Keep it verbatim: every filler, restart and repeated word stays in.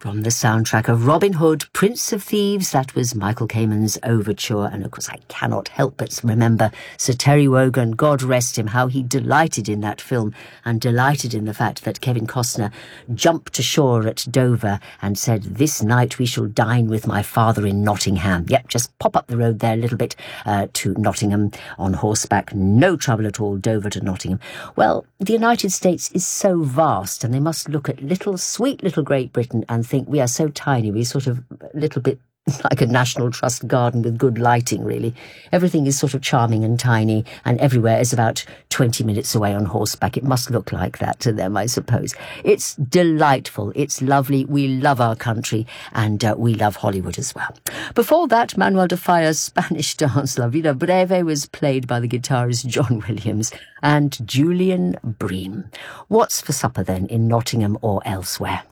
From the soundtrack of Robin Hood, Prince of Thieves, that was Michael Kamen's overture. And of course, I cannot help but remember Sir Terry Wogan, God rest him, how he delighted in that film and delighted in the fact that Kevin Costner jumped ashore at Dover and said, "This night we shall dine with my father in Nottingham." Yep, just pop up the road there a little bit uh, to Nottingham on horseback. No trouble at all, Dover to Nottingham. Well, the United States is so vast, and they must look at little, sweet little Great Britain and think we are so tiny, we're sort of a little bit like a National Trust garden with good lighting, really. Everything is sort of charming and tiny, and everywhere is about twenty minutes away on horseback. It must look like that to them, I suppose. It's delightful. It's lovely. We love our country, and uh, we love Hollywood as well. Before that, Manuel de Falla's Spanish dance, La Vida Breve, was played by the guitarist John Williams and Julian Bream. What's for supper, then, in Nottingham or elsewhere?